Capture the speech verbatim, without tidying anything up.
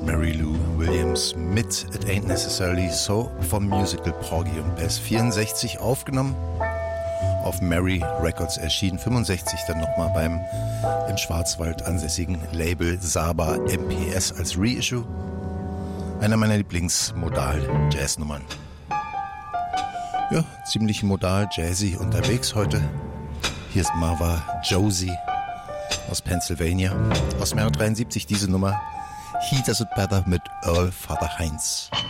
Mary Lou Williams mit It Ain't Necessarily So vom Musical Porgy und Bess. vierundsechzig aufgenommen, auf Mary Records erschienen, fünfundsechzig dann nochmal beim im Schwarzwald ansässigen Label Saba M P S als Reissue. Einer meiner Lieblingsmodal-Jazz-Nummern. Ja, ziemlich modal, jazzy unterwegs heute. Hier ist Marva Josie aus Pennsylvania. Aus dem Jahr dreiundsiebzig diese Nummer. He Does It Better mit Earl Father Heinz.